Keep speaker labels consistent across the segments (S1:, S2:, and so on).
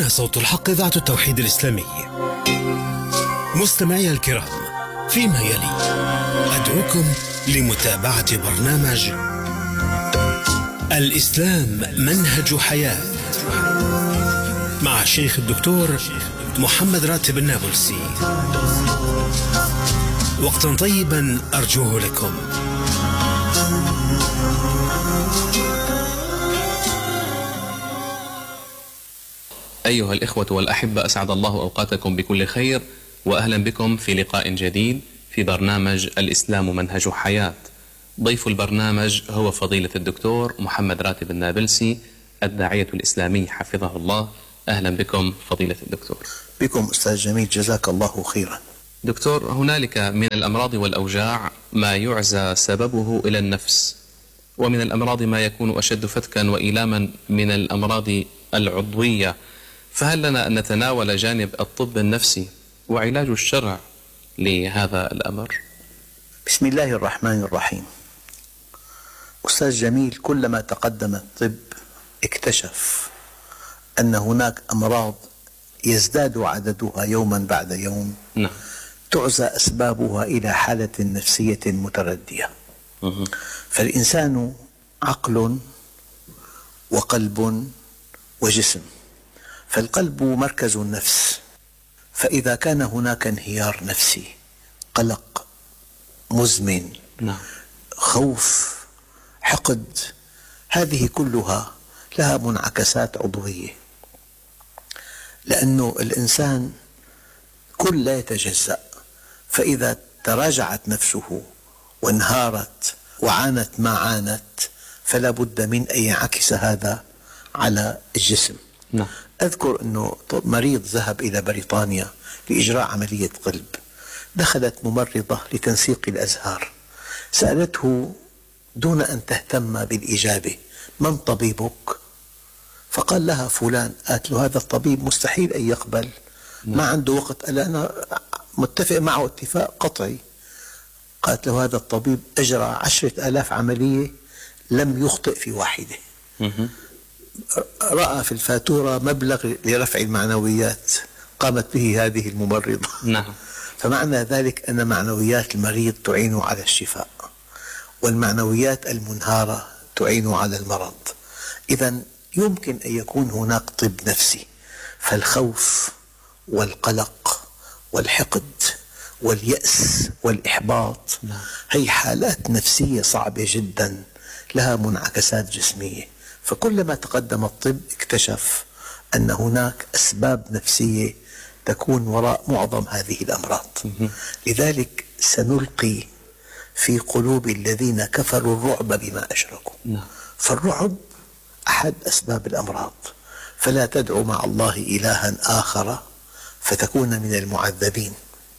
S1: هنا صوت الحق، إذاعة التوحيد الإسلامي. مستمعي الكرام، فيما يلي أدعوكم لمتابعة برنامج الإسلام منهج حياة مع الشيخ الدكتور محمد راتب النابلسي. وقتا طيبا أرجوه لكم.
S2: أيها الإخوة والأحبة، أسعد الله أوقاتكم بكل خير، وأهلا بكم في لقاء جديد في برنامج الإسلام منهج حياة. ضيف البرنامج هو فضيلة الدكتور محمد راتب النابلسي، الداعية الإسلامي حفظه الله. أهلا بكم فضيلة الدكتور.
S3: بكم أستاذ جميل، جزاك الله خيرا.
S2: دكتور، هنالك من الأمراض والأوجاع ما يعزى سببه إلى النفس، ومن الأمراض ما يكون أشد فتكا وإيلاما من الأمراض العضوية، فهل لنا أن نتناول جانب الطب النفسي وعلاج الشرع لهذا الأمر؟
S3: بسم الله الرحمن الرحيم. أستاذ جميل، كلما تقدم الطب اكتشف أن هناك أمراض يزداد عددها يوما بعد يوم، تعزى أسبابها إلى حالة نفسية متردية. فالإنسان عقل وقلب وجسم، فالقلب مركز النفس، فإذا كان هناك انهيار نفسي، قلق مزمن، خوف، حقد، هذه كلها لها منعكسات عضوية، لأن الإنسان كل لا يتجزأ، فإذا تراجعت نفسه وانهارت وعانت ما عانت فلا بد من أن ينعكس هذا على الجسم. أذكر أنه مريض ذهب إلى بريطانيا لإجراء عملية قلب، دخلت ممرضة لتنسيق الأزهار، سألته دون أن تهتم بالإجابة: من طبيبك؟ فقال لها فلان. قالت له هذا الطبيب مستحيل أن يقبل، ما عنده وقت، ألا أنا متفق معه اتفاق قطعي. قالت له هذا الطبيب أجرى 10,000 عملية لم يخطئ في واحدة. رأى في الفاتورة مبلغ لرفع المعنويات قامت به هذه الممرضة. فمعنى ذلك أن معنويات المريض تعين على الشفاء، والمعنويات المنهارة تعين على المرض. إذا يمكن أن يكون هناك طب نفسي، فالخوف والقلق والحقد واليأس والإحباط هي حالات نفسية صعبة جدا لها منعكسات جسمية. فكلما تقدم الطب اكتشف أن هناك أسباب نفسية تكون وراء معظم هذه الأمراض. لذلك سنلقي في قلوب الذين كفروا الرعب بما أشركوا. فالرعب أحد أسباب الأمراض، فلا تدعو مع الله إلها آخر فتكون من المعذبين.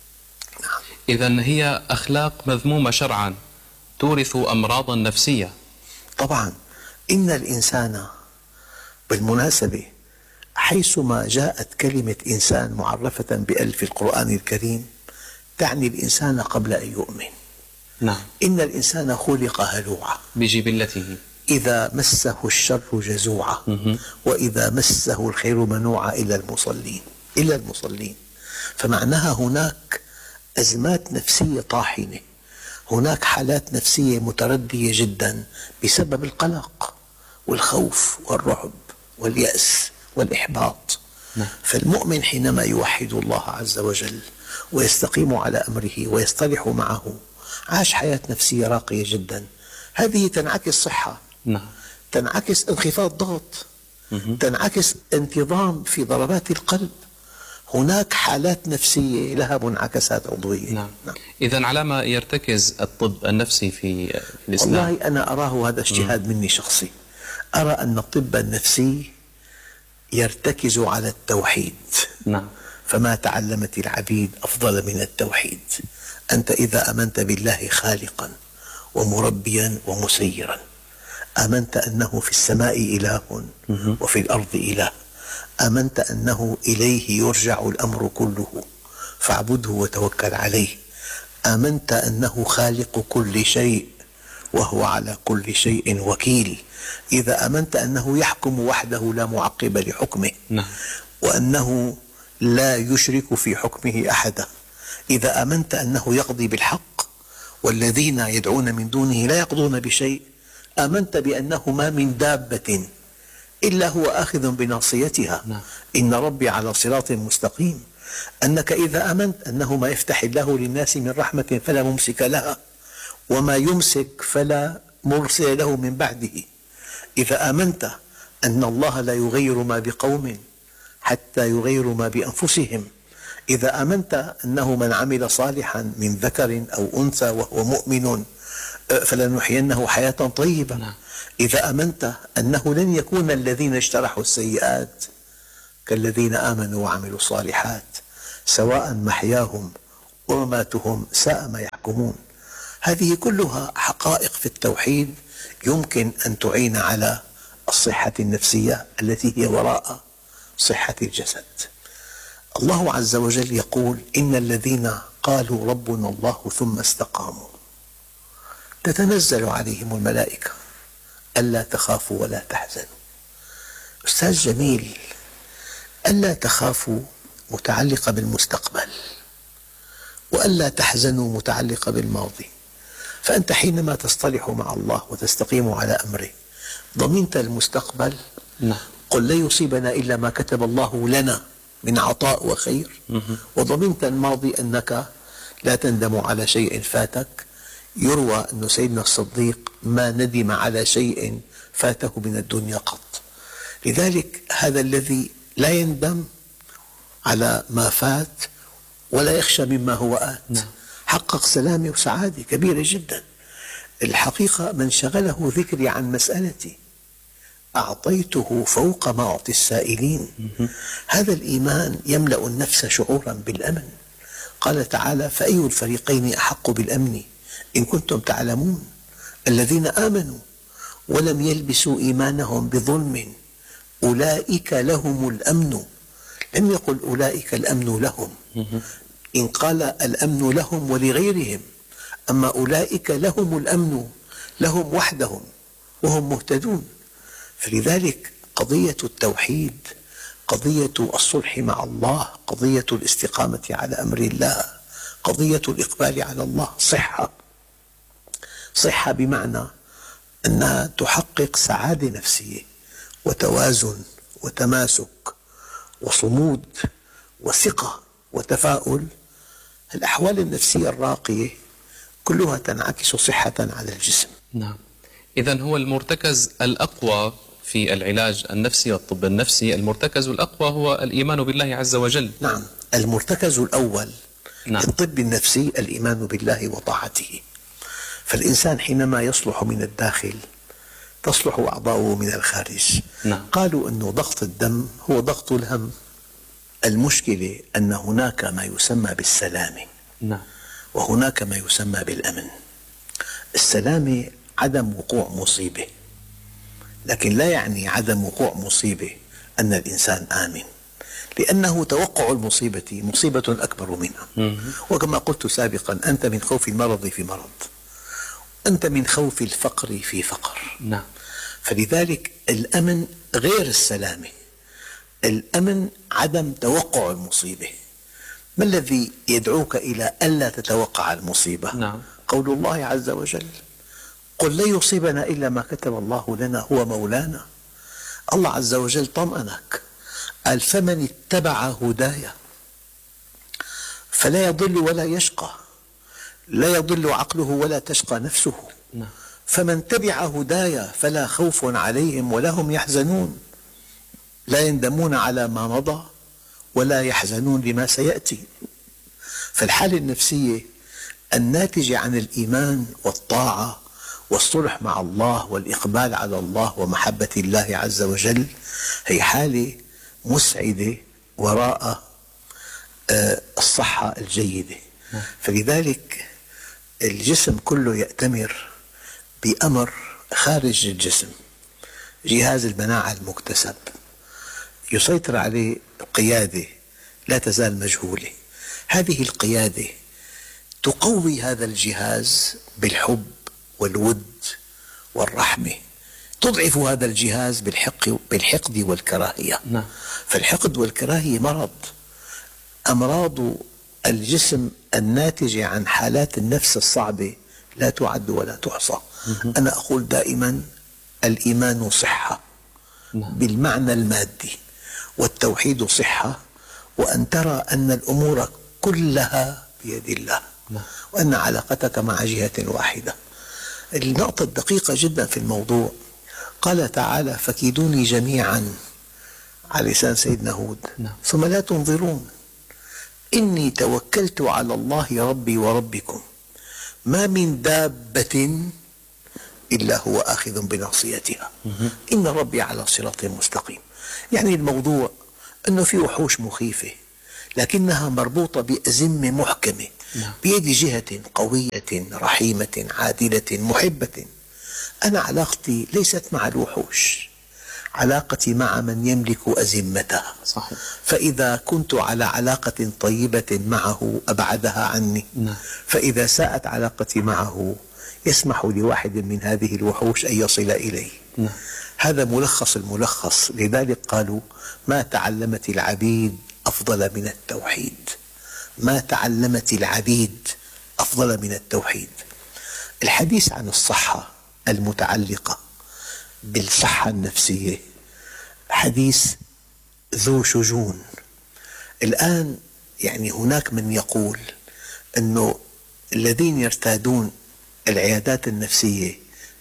S2: إذن هي أخلاق مذمومة شرعا تورث أمراضا نفسية.
S3: طبعا، إن الإنسان بالمناسبة حيثما جاءت كلمة إنسان معرفة بألف القرآن الكريم تعني الإنسان قبل أن يؤمن. إن الإنسان خلق هلوعا
S2: بجبلته،
S3: إذا مسه الشر جزوعا وإذا مسه الخير منوعا إلا المصلين. فمعناها هناك أزمات نفسية طاحنة، هناك حالات نفسية متردية جدا بسبب القلق والخوف والرعب واليأس والإحباط. فالمؤمن حينما يوحد الله عز وجل ويستقيم على أمره ويصطلح معه عاش حياة نفسية راقية جدا. هذه تنعكس صحة، تنعكس انخفاض ضغط، تنعكس انتظام في ضربات القلب. هناك حالات نفسية لها منعكسات عضوية.
S2: إذن على ما يرتكز الطب النفسي في الإسلام؟
S3: والله أنا أراه، هذا اجتهاد مني شخصي، أرى أن الطب النفسي يرتكز على التوحيد. فما تعلمت العبيد أفضل من التوحيد. أنت إذا آمنت بالله خالقا ومربيا ومسيرا، آمنت أنه في السماء إله وفي الأرض إله، آمنت أنه إليه يرجع الأمر كله فاعبده وتوكل عليه، آمنت أنه خالق كل شيء وهو على كل شيء وكيل، إذا آمنت أنه يحكم وحده لا معقب لحكمه، وأنه لا يشرك في حكمه أحدا. إذا آمنت أنه يقضي بالحق والذين يدعون من دونه لا يقضون بشيء، آمنت بأنه ما من دابة إلا هو آخذ بناصيتها، إن ربي على صراط مستقيم. أنك إذا آمنت أنه ما يفتح الله للناس من رحمة فلا ممسك لها، وما يمسك فلا مرسل له من بعده. إذا آمنت أن الله لا يغير ما بقوم حتى يغيروا ما بأنفسهم. إذا آمنت أنه من عمل صالحا من ذكر أو أنثى وهو مؤمن فلنحيينه حياة طيبة. إذا آمنت أنه لن يكون الذين اجترحوا السيئات كالذين آمنوا وعملوا الصالحات، سواء محياهم ومماتهم ساء ما يحكمون. هذه كلها حقائق في التوحيد يمكن أن تعين على الصحة النفسية التي هي وراء صحة الجسد. الله عز وجل يقول: إن الذين قالوا ربنا الله ثم استقاموا تتنزل عليهم الملائكة ألا تخافوا ولا تحزنوا. أستاذ جميل، ألا تخافوا متعلقة بالمستقبل، وألا تحزنوا متعلقة بالماضي. فأنت حينما تصطلح مع الله وتستقيم على أمره ضمنت المستقبل. قل لا يصيبنا إلا ما كتب الله لنا من عطاء وخير، وضمنت الماضي أنك لا تندم على شيء فاتك. يروى أن سيدنا الصديق ما ندم على شيء فاته من الدنيا قط. لذلك هذا الذي لا يندم على ما فات ولا يخشى مما هو آت حقق سلامة وسعادة كبيرة جدا. الحقيقة من شغله ذكري عن مسألتي أعطيته فوق ما أعطي السائلين. هذا الإيمان يملأ النفس شعورا بالأمن. قال تعالى: فأي الفريقين أحق بالأمن إن كنتم تعلمون الذين آمنوا ولم يلبسوا إيمانهم بظلم أولئك لهم الأمن. لم يقل أولئك الأمن لهم، إن قال الأمن لهم ولغيرهم، أما أولئك لهم الأمن لهم وحدهم وهم مهتدون. فلذلك قضية التوحيد، قضية الصلح مع الله، قضية الاستقامة على أمر الله، قضية الإقبال على الله صحة بمعنى أنها تحقق سعادة نفسية وتوازن وتماسك وصمود وثقة وتفاؤل. الأحوال النفسية الراقية كلها تنعكس صحة على الجسم.
S2: نعم. إذن هو المرتكز الأقوى في العلاج النفسي والطب النفسي، المرتكز الأقوى هو الإيمان بالله عز وجل.
S3: نعم، المرتكز الأول في الطب النفسي الإيمان بالله وطاعته. فالإنسان حينما يصلح من الداخل تصلح أعضاؤه من الخارج. قالوا أن ضغط الدم هو ضغط الهم. المشكلة أن هناك ما يسمى بالسلامة وهناك ما يسمى بالأمن. السلامة عدم وقوع مصيبة، لكن لا يعني عدم وقوع مصيبة أن الإنسان آمن، لأنه توقع المصيبة مصيبة أكبر منها. وكما قلت سابقا، أنت من خوف المرض في مرض، أنت من خوف الفقر في فقر. فلذلك الأمن غير السلامة. الأمن عدم توقع المصيبة. ما الذي يدعوك إلى ألا تتوقع المصيبة؟ قول الله عز وجل: قل لا يصيبنا إلا ما كتب الله لنا هو مولانا. الله عز وجل طمأنك، قال: فمن اتبع هداي فلا يضل ولا يشقى، لا يضل عقله ولا تشقى نفسه. فمن تبع هداي فلا خوف عليهم ولا هم يحزنون، لا يندمون على ما مضى ولا يحزنون لما سيأتي. فالحالة النفسية الناتجة عن الإيمان والطاعة والصلح مع الله والإقبال على الله ومحبة الله عز وجل هي حالة مسعدة وراء الصحة الجيدة. فلذلك الجسم كله يأتمر بأمر خارج الجسم، جهاز المناعة المكتسب يسيطر عليه قيادة لا تزال مجهولة. هذه القيادة تقوي هذا الجهاز بالحب والود والرحمة، تضعف هذا الجهاز بالحقد والكراهية. فالحقد والكراهية مرض، أمراض الجسم الناتجة عن حالات النفس الصعبة لا تعد ولا تحصى. أنا أقول دائما الإيمان صحة بالمعنى المادي، والتوحيد صحة، وأن ترى أن الأمور كلها بيد الله، وأن علاقتك مع جهة واحدة. النقطة الدقيقة جدا في الموضوع، قال تعالى فكيدوني جميعا على لسان سيدنا هود، ثم لا تنظرون إني توكلت على الله ربي وربكم ما من دابة إلا هو آخذ بناصيتها إن ربي على صراط مستقيم. يعني الموضوع أنه في وحوش مخيفة لكنها مربوطة بأزمة محكمة بيد جهة قوية رحيمة عادلة محبة. أنا علاقتي ليست مع الوحوش، علاقتي مع من يملك أزمتها.
S2: صحيح.
S3: فإذا كنت على علاقة طيبة معه أبعدها عني. فإذا ساءت علاقتي معه يسمح لواحد من هذه الوحوش أن يصل إليه. هذا ملخص الملخص. لذلك قالوا ما تعلمت العبيد أفضل من التوحيد، ما تعلمت العبيد أفضل من التوحيد. الحديث عن الصحة المتعلقة بالصحة النفسية حديث ذو شجون. الآن يعني هناك من يقول أنه الذين يرتادون العيادات النفسية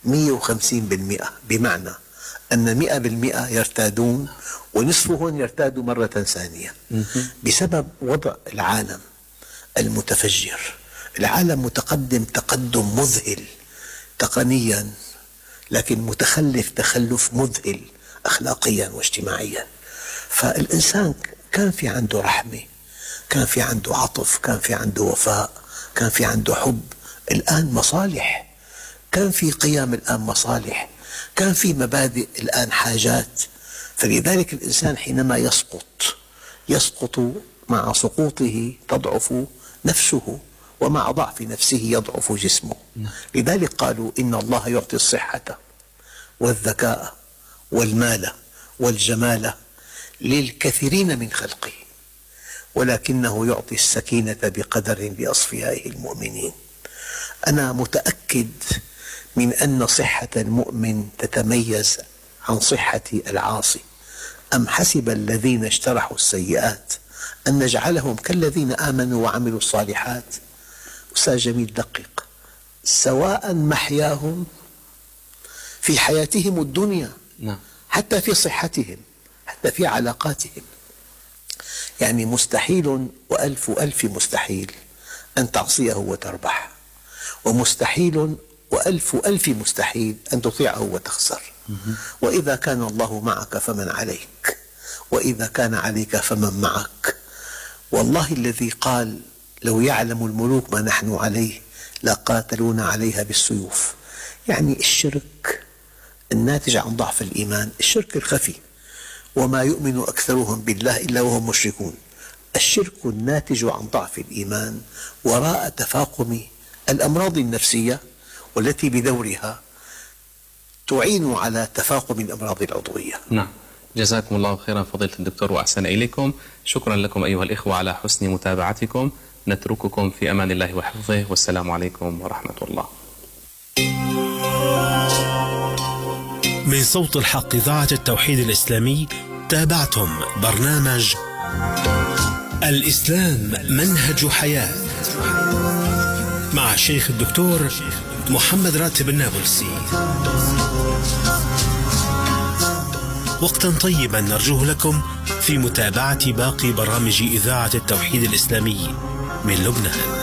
S3: 150%، بمعنى أن 100% يرتادون ونصفهم يرتادوا مرة ثانية، بسبب وضع العالم المتفجر. العالم متقدم تقدم مذهل تقنيا، لكن متخلف تخلف مذهل أخلاقيا واجتماعيا. فالإنسان كان في عنده رحمة، كان في عنده عطف، كان في عنده وفاء، كان في عنده حب. الآن مصالح، كان في قيم الآن مصالح، كان في مبادئ الآن حاجات. فلذلك الإنسان حينما يسقط مع سقوطه تضعف نفسه، ومع ضعف نفسه يضعف جسمه. لذلك قالوا إن الله يعطي الصحة والذكاء والمال والجمال للكثيرين من خلقه، ولكنه يعطي السكينة بقدر لأصفيائه المؤمنين. أنا متأكد من أن صحة المؤمن تتميز عن صحة العاصي. أم حسب الذين اجترحوا السيئات أن نجعلهم كالذين آمنوا وعملوا الصالحات. أستاذ جميل دقق، سواء محياهم في حياتهم الدنيا حتى في صحتهم حتى في علاقاتهم. يعني مستحيل وألف ألف مستحيل أن تعصيه وتربح، ومستحيل وألف ألف مستحيل أن تطيعه وتخسر. وإذا كان الله معك فمن عليك، وإذا كان عليك فمن معك. والله الذي قال لو يعلم الملوك ما نحن عليه لقاتلونا عليها بالسيوف. يعني الشرك الناتج عن ضعف الإيمان، الشرك الخفي، وما يؤمن أكثرهم بالله إلا وهم مشركون. الشرك الناتج عن ضعف الإيمان وراء تفاقم الأمراض النفسية، والتي بدورها تعين على تفاقم الأمراض العضوية.
S2: نعم، جزاكم الله خيرا فضيلة الدكتور وأحسن إليكم. شكرا لكم أيها الإخوة على حسن متابعتكم. نترككم في أمان الله وحفظه، والسلام عليكم ورحمة الله.
S1: من صوت الحق إذاعة التوحيد الإسلامي تابعتم برنامج الإسلام منهج حياة مع الشيخ الدكتور محمد راتب النابلسي. وقتا طيبا نرجوه لكم في متابعة باقي برامج إذاعة التوحيد الإسلامي من لبنان.